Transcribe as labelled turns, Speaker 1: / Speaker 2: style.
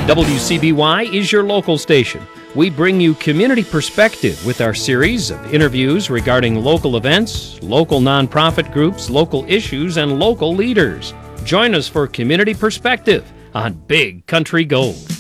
Speaker 1: WCBY is your local station. We bring you community perspective with our series of interviews regarding local events, local nonprofit groups, local issues, and local leaders. Join us for Community Perspective on Big Country Gold.